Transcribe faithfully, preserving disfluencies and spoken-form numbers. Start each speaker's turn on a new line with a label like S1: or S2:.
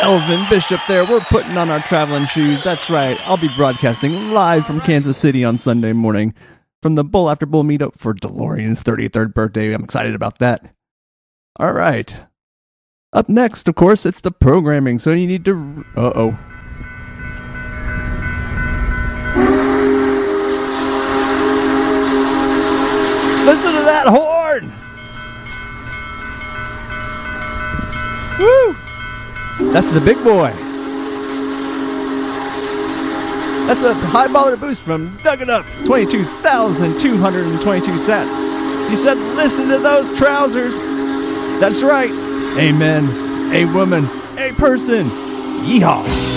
S1: Elvin Bishop there. We're putting on our traveling shoes. That's right. I'll be broadcasting live from Kansas City on Sunday morning from the Bull After Bull meetup for DeLorean's thirty-third birthday. I'm excited about that. All right. Up next, of course, it's the programming. So you need to... Uh-oh. Listen to that horn! Woo! That's the big boy. That's a high baller boost from Dug It Up, twenty-two thousand two hundred twenty-two sats. He said, listen to those trousers. That's right. Amen. A woman. A person. Yeehaw.